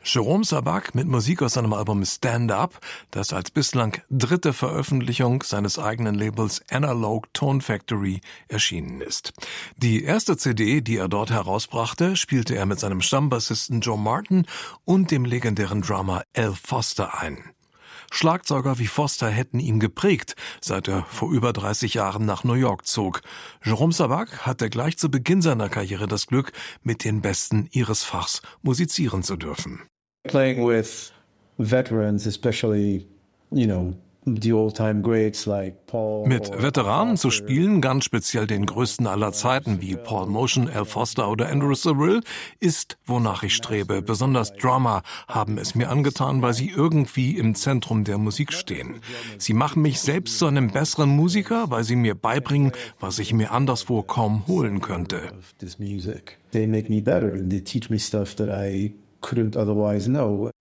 Jérôme Sabbag mit Musik aus seinem Album Stand Up, das als bislang dritte Veröffentlichung seines eigenen Labels Analog Tone Factory erschienen ist. Die erste CD, die er dort herausbrachte, spielte er mit seinem Stammbassisten Joe Martin und dem legendären Drummer Al Foster ein. Schlagzeuger wie Foster hätten ihn geprägt, seit er vor über 30 Jahren nach New York zog. Jérôme Sabbag hatte gleich zu Beginn seiner Karriere das Glück, mit den Besten ihres Fachs musizieren zu dürfen. Playing with veterans, especially, the old-time greats like Paul. Mit Veteranen zu spielen, ganz speziell den größten aller Zeiten wie Paul Motian, Al Foster oder Andrew Cyrille, ist, wonach ich strebe. Besonders Drummer haben es mir angetan, weil sie irgendwie im Zentrum der Musik stehen. Sie machen mich selbst zu einem besseren Musiker, weil sie mir beibringen, was ich mir anderswo kaum holen könnte. They make me better and they teach me stuff that I couldn't otherwise know.